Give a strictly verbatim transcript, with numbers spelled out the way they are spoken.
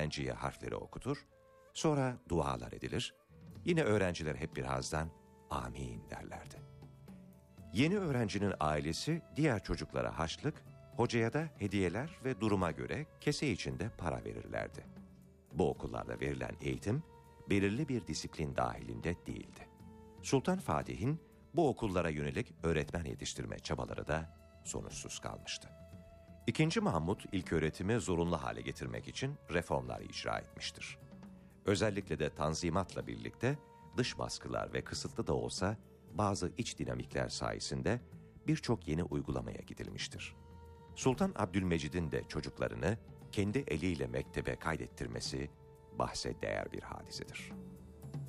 öğrenciye harfleri okutur, sonra dualar edilir, yine öğrenciler hep bir ağızdan amin derlerdi. Yeni öğrencinin ailesi diğer çocuklara harçlık, hocaya da hediyeler ve duruma göre kese içinde para verirlerdi. Bu okullarda verilen eğitim belirli bir disiplin dahilinde değildi. Sultan Fatih'in bu okullara yönelik öğretmen yetiştirme çabaları da sonuçsuz kalmıştı. İkinci Mahmud ilköğretimi zorunlu hale getirmek için reformlar icra etmiştir. Özellikle de Tanzimat'la birlikte dış baskılar ve kısıtlı da olsa bazı iç dinamikler sayesinde birçok yeni uygulamaya gidilmiştir. Sultan Abdülmecid'in de çocuklarını kendi eliyle mektebe kaydettirmesi bahse değer bir hadisedir.